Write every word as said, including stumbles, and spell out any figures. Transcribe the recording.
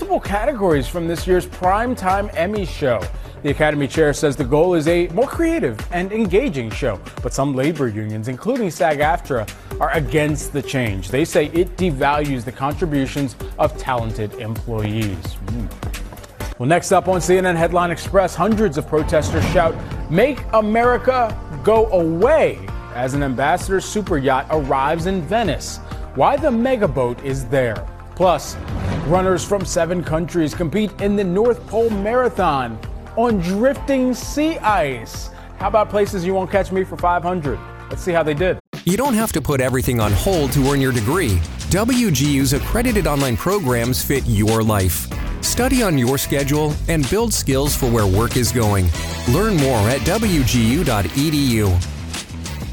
multiple categories from this year's Primetime Emmy show. The Academy Chair says the goal is a more creative and engaging show, but some labor unions, including SAG-AFTRA, are against the change. They say it devalues the contributions of talented employees. Mm. Well, next up on C N N Headline Express, hundreds of protesters shout, "Make America Go Away," as an ambassador super yacht arrives in Venice. Why the mega boat is there. Plus, runners from seven countries compete in the North Pole Marathon on drifting sea ice. How about places you won't catch me for five hundred? Let's see how they did. You don't have to put everything on hold to earn your degree. W G U's accredited online programs fit your life. Study on your schedule and build skills for where work is going. Learn more at W G U dot E D U.